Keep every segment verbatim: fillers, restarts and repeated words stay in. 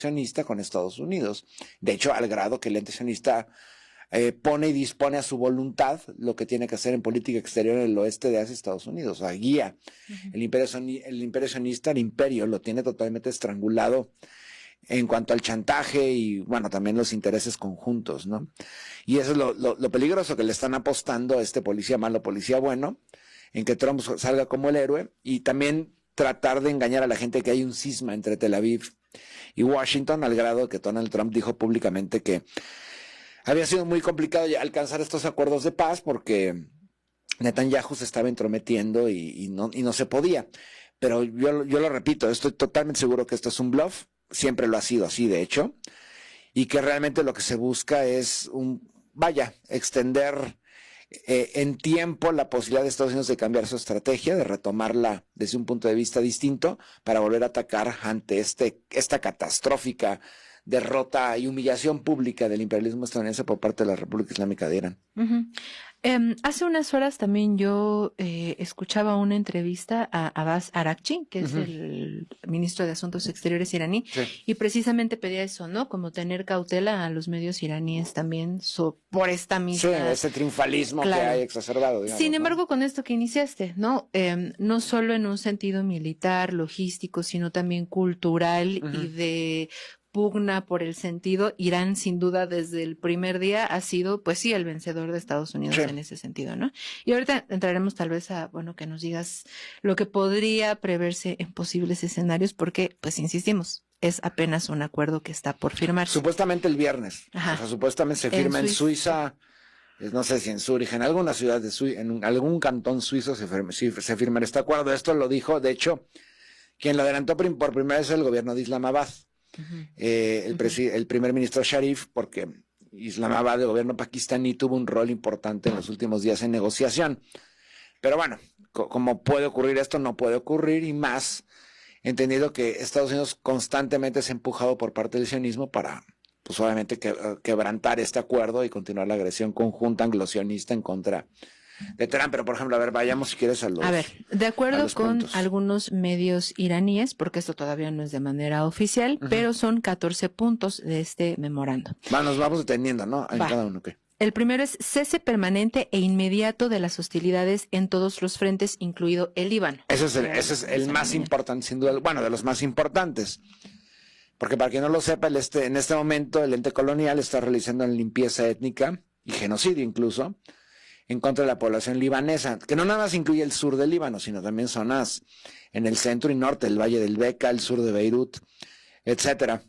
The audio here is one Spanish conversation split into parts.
sionista con Estados Unidos. De hecho, al grado que el ente sionista eh, pone y dispone a su voluntad lo que tiene que hacer en política exterior en el oeste de Asia, Estados Unidos. O sea, guía. Uh-huh. El imperio, el imperio sionista, el imperio, lo tiene totalmente estrangulado en cuanto al chantaje y, bueno, también los intereses conjuntos, ¿no? Y eso es lo, lo, lo peligroso, que le están apostando a este policía malo, policía bueno, en que Trump salga como el héroe, y también tratar de engañar a la gente que hay un cisma entre Tel Aviv y Washington, al grado que Donald Trump dijo públicamente que había sido muy complicado alcanzar estos acuerdos de paz porque Netanyahu se estaba entrometiendo y, y, no, y no se podía. Pero yo, yo lo repito, estoy totalmente seguro que esto es un bluff. Siempre lo ha sido así, de hecho, y que realmente lo que se busca es un, vaya, extender eh, en tiempo la posibilidad de Estados Unidos de cambiar su estrategia, de retomarla desde un punto de vista distinto, para volver a atacar ante este, esta catastrófica derrota y humillación pública del imperialismo estadounidense por parte de la República Islámica de Irán. Uh-huh. Um, hace unas horas también yo eh, escuchaba una entrevista a Abbas Araghchi, que es uh-huh. el ministro de Asuntos Exteriores iraní, sí. y precisamente pedía eso, ¿no? Como tener cautela a los medios iraníes también so, por esta misma... Sí, ese triunfalismo claro. que hay exacerbado. Digamos, Sin embargo, ¿no? con esto que iniciaste, ¿no? Eh, no solo en un sentido militar, logístico, sino también cultural uh-huh. y de... pugna por el sentido, Irán sin duda desde el primer día ha sido, pues sí, el vencedor de Estados Unidos sí. en ese sentido, ¿no? Y ahorita entraremos tal vez a, bueno, que nos digas lo que podría preverse en posibles escenarios, porque, pues insistimos, es apenas un acuerdo que está por firmarse. Supuestamente el viernes. Ajá. O sea, supuestamente se firma en, en Suiza, Suiza no sé si en Zúrich, en alguna ciudad de Suiza, en algún cantón suizo se firma, se firma este acuerdo. Esto lo dijo, de hecho, quien lo adelantó por primera vez es el gobierno de Islamabad. Uh-huh. eh, el, uh-huh. el primer ministro Sharif, porque Islamabad, el gobierno pakistaní, tuvo un rol importante en los últimos días en negociación. Pero bueno, co- como puede ocurrir esto, no puede ocurrir, y más entendido que Estados Unidos constantemente es empujado por parte del sionismo para, pues obviamente, que, quebrantar este acuerdo y continuar la agresión conjunta anglo-sionista en contra de Teherán. Pero, por ejemplo, a ver, vayamos si quieres a los A ver, de acuerdo con puntos. algunos medios iraníes, porque esto todavía no es de manera oficial, uh-huh. pero son catorce puntos de este memorando. Va, nos vamos deteniendo, ¿no? En Va. cada uno, ¿qué? El primero es cese permanente e inmediato de las hostilidades en todos los frentes, incluido el Líbano. Ese es el, ese es el más importante, sin duda, bueno, de los más importantes. Porque para quien no lo sepa, el este, en este momento el ente colonial está realizando una limpieza étnica y genocidio incluso en contra de la población libanesa, que no nada más incluye el sur del Líbano, sino también zonas en el centro y norte, el Valle del Beca, el sur de Beirut, etcétera.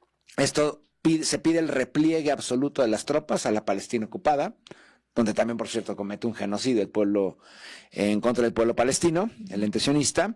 Esto pide, se pide el repliegue absoluto de las tropas a la Palestina ocupada, donde también, por cierto, comete un genocidio el pueblo eh, en contra del pueblo palestino, el ente sionista.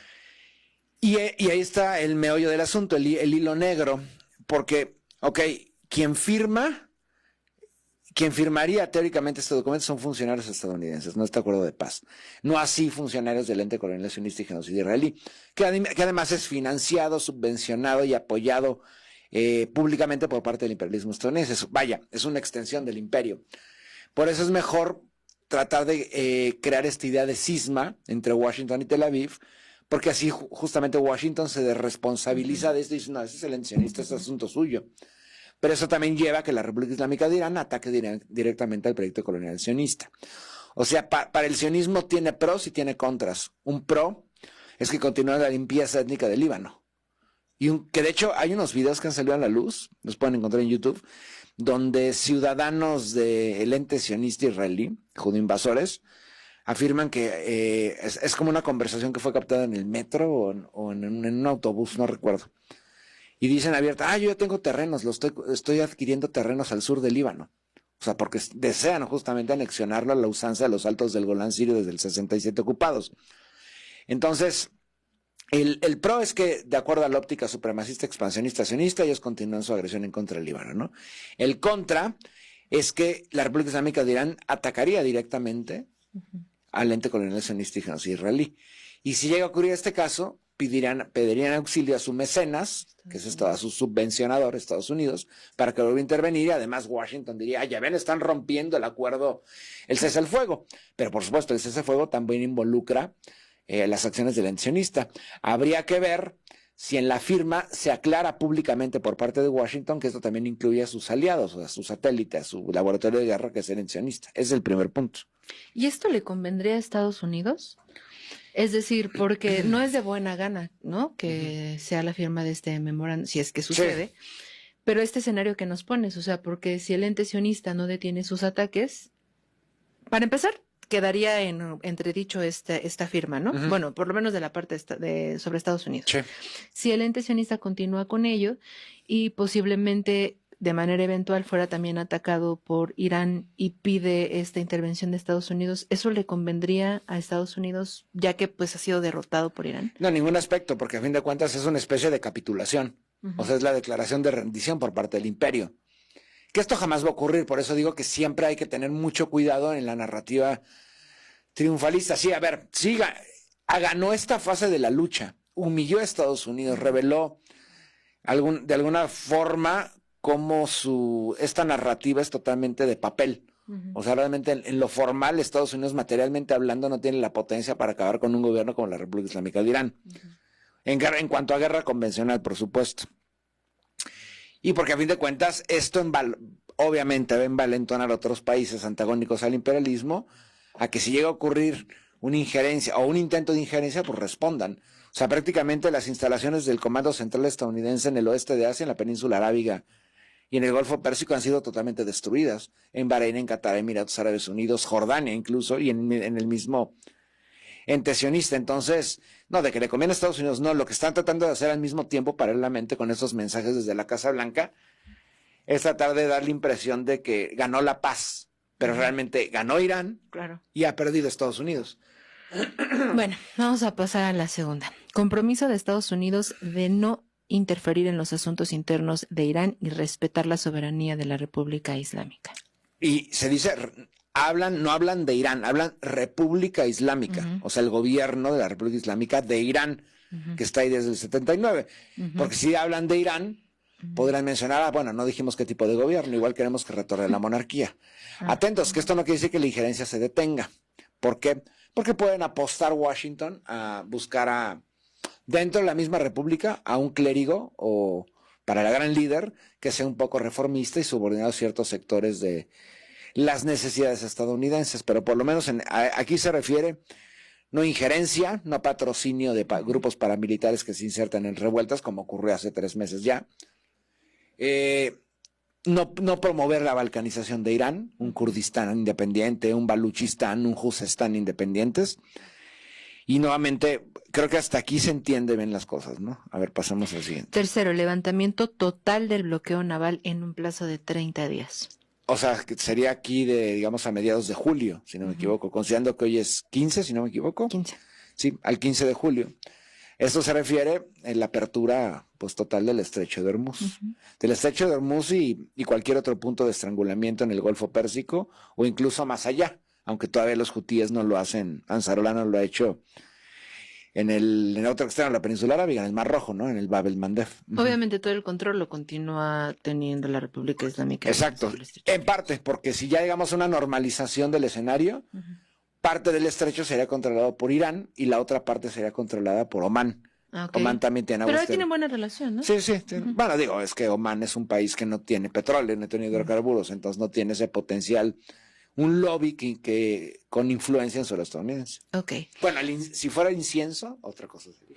Y, y ahí está el meollo del asunto, el, el hilo negro, porque, ok, quien firma... Quien firmaría teóricamente este documento son funcionarios estadounidenses, no este acuerdo de paz. No así funcionarios del ente colonial sionista y genocidio israelí, que, que además es financiado, subvencionado y apoyado eh, públicamente por parte del imperialismo estadounidense. Vaya, es una extensión del imperio. Por eso es mejor tratar de eh, crear esta idea de cisma entre Washington y Tel Aviv, porque así justamente Washington se desresponsabiliza de esto y dice, no, ese es el ente sionista, es asunto suyo. Pero eso también lleva a que la República Islámica de Irán ataque dire- directamente al proyecto colonial sionista. O sea, pa- para el sionismo tiene pros y tiene contras. Un pro es que continúa la limpieza étnica del Líbano. Y un, que de hecho hay unos videos que han salido a la luz, los pueden encontrar en YouTube, donde ciudadanos del ente sionista israelí, judoinvasores, afirman que eh, es, es como una conversación que fue captada en el metro o en, o en, un, en un autobús, no recuerdo. Y dicen abierta, ah, yo ya tengo terrenos, lo estoy, estoy adquiriendo terrenos al sur del Líbano. O sea, porque desean justamente anexionarlo a la usanza de los altos del Golán sirio desde el sesenta y siete ocupados. Entonces, el, el pro es que, de acuerdo a la óptica supremacista, expansionista, sionista, ellos continúan su agresión en contra del Líbano, ¿no? El contra es que la República Islámica de Irán atacaría directamente uh-huh. al ente colonial sionista y genocidio israelí. Y si llega a ocurrir este caso, pedirían, pedirían auxilio a su mecenas, que es esto, a su subvencionador, Estados Unidos, para que vuelva a intervenir, y además Washington diría, ah, ya ven, están rompiendo el acuerdo, el cese al fuego. Pero por supuesto, el cese al fuego también involucra eh, las acciones del ente sionista. Habría que ver si en la firma se aclara públicamente por parte de Washington que esto también incluye a sus aliados, o a sus satélites, a su laboratorio de guerra, que es el sionista. Ese es el primer punto. ¿Y esto le convendría a Estados Unidos? Es decir, porque no es de buena gana, ¿no? Que uh-huh. sea la firma de este memorándum, si es que sucede. Sí. Pero este escenario que nos pones, o sea, porque si el ente sionista no detiene sus ataques, para empezar, quedaría en entredicho esta, esta firma, ¿no? Uh-huh. Bueno, por lo menos de la parte esta, de, sobre Estados Unidos. Sí. Si el ente sionista continúa con ello y posiblemente de manera eventual fuera también atacado por Irán y pide esta intervención de Estados Unidos, ¿eso le convendría a Estados Unidos ya que pues ha sido derrotado por Irán? No, ningún aspecto, porque a fin de cuentas es una especie de capitulación. Uh-huh. O sea, es la declaración de rendición por parte del imperio. Que esto jamás va a ocurrir, por eso digo que siempre hay que tener mucho cuidado en la narrativa triunfalista. Sí, a ver, sí, ganó esta fase de la lucha, humilló a Estados Unidos, reveló algún, de alguna forma cómo su, esta narrativa es totalmente de papel. Uh-huh. O sea, realmente en, en lo formal, Estados Unidos, materialmente hablando, no tiene la potencia para acabar con un gobierno como la República Islámica de Irán. Uh-huh. En, en cuanto a guerra convencional, por supuesto. Y porque a fin de cuentas, esto enval obviamente va a envalentonar a otros países antagónicos al imperialismo, a que si llega a ocurrir una injerencia o un intento de injerencia, pues respondan. O sea, prácticamente las instalaciones del Comando Central estadounidense en el oeste de Asia, en la península arábiga y en el Golfo Pérsico han sido totalmente destruidas. En Bahrein, en Qatar, Emiratos Árabes Unidos, Jordania incluso, y en, en el mismo ente sionista. Entonces, no, de que le conviene a Estados Unidos, no. Lo que están tratando de hacer al mismo tiempo, paralelamente con esos mensajes desde la Casa Blanca, es tratar de dar la impresión de que ganó la paz, pero uh-huh. realmente ganó Irán, claro, y ha perdido Estados Unidos. Bueno, vamos a pasar a la segunda. Compromiso de Estados Unidos de no interferir en los asuntos internos de Irán y respetar la soberanía de la República Islámica. Y se dice, hablan, no hablan de Irán, hablan República Islámica, uh-huh. o sea, el gobierno de la República Islámica de Irán, uh-huh. que está ahí desde el setenta y nueve. Uh-huh. Porque si hablan de Irán, uh-huh. podrán mencionar, ah, bueno, no dijimos qué tipo de gobierno, igual queremos que retorne la monarquía. Uh-huh. Atentos, que esto no quiere decir que la injerencia se detenga. ¿Por qué? Porque pueden apostar Washington a buscar a, dentro de la misma república, a un clérigo o para la gran líder que sea un poco reformista y subordinado a ciertos sectores de las necesidades estadounidenses. Pero por lo menos en, a, aquí se refiere no injerencia, no patrocinio de pa, grupos paramilitares que se insertan en revueltas, como ocurrió hace tres meses ya. Eh, No, no promover la balcanización de Irán, un Kurdistán independiente, un Baluchistán, un Juzestán independientes. Y nuevamente, creo que hasta aquí se entiende bien las cosas, ¿no? A ver, pasamos al siguiente. Tercero, levantamiento total del bloqueo naval en un plazo de treinta días. O sea, que sería aquí de, digamos, a mediados de julio, si no me uh-huh. equivoco, considerando que hoy es quince, si no me equivoco. quince. Sí, al quince de julio. Esto se refiere en la apertura pues total del estrecho de Hormuz. Uh-huh. Del estrecho de Hormuz y, y cualquier otro punto de estrangulamiento en el Golfo Pérsico o incluso más allá, aunque todavía los hutíes no lo hacen, Ansarullah no lo ha hecho en el, en el otro extremo de la península arábiga, en el Mar Rojo, ¿no? En el Bab el Mandeb. Uh-huh. Obviamente todo el control lo continúa teniendo la República Islámica. Exacto, en parte, porque si ya llegamos a una normalización del escenario, uh-huh. parte del estrecho sería controlado por Irán y la otra parte sería controlada por Omán. Okay. Omán también tiene Pero ahí tienen buena relación, ¿no? Sí, sí. Uh-huh. Bueno, digo, es que Omán es un país que no tiene petróleo, no tiene hidrocarburos, uh-huh. entonces no tiene ese potencial, un lobby que, que con influencia en suelo estadounidense. Ok. Bueno, el, si fuera incienso, otra cosa sería.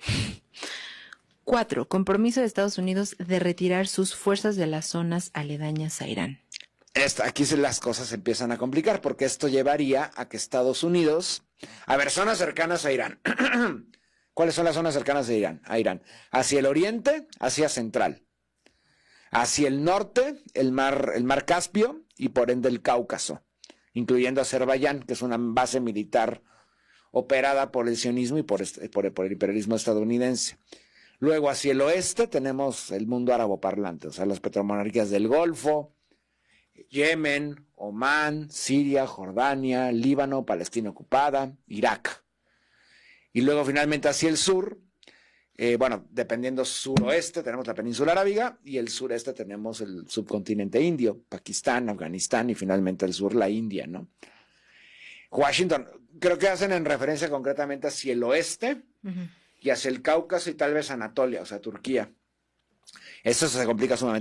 Cuatro, compromiso de Estados Unidos de retirar sus fuerzas de las zonas aledañas a Irán. Esta, aquí se, las cosas se empiezan a complicar porque esto llevaría a que Estados Unidos, a ver, zonas cercanas a Irán. ¿Cuáles son las zonas cercanas a Irán? A Irán. Hacia el oriente, Asia Central. Hacia el norte, el mar, el mar Caspio y por ende el Cáucaso, incluyendo Azerbaiyán, que es una base militar operada por el sionismo y por, este, por, por el imperialismo estadounidense. Luego hacia el oeste tenemos el mundo árabe parlante, o sea, las petromonarquías del Golfo, Yemen, Omán, Siria, Jordania, Líbano, Palestina ocupada, Irak. Y luego finalmente hacia el sur, eh, bueno, dependiendo suroeste tenemos la península arábiga y el sureste tenemos el subcontinente indio, Pakistán, Afganistán y finalmente el sur la India, ¿no? Washington, creo que hacen en referencia concretamente hacia el oeste, uh-huh. y hacia el Cáucaso y tal vez Anatolia, o sea, Turquía. Eso se complica sumamente.